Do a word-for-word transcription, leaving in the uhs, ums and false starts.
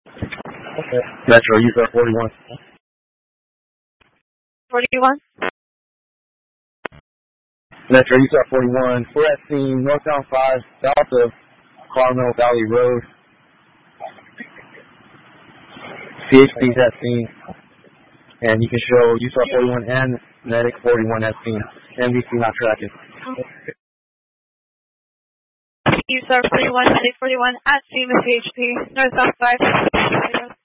Okay. Metro, U S R forty-one. forty-one? Metro, U S R forty-one. We're at scene, northbound five, south of Carmel Valley Road. C H P's at scene. And you can show U S R forty-one and Medic forty-one at scene. M V C not tracking. U S R forty-one, Medic forty-one at scene with C H P, north south five.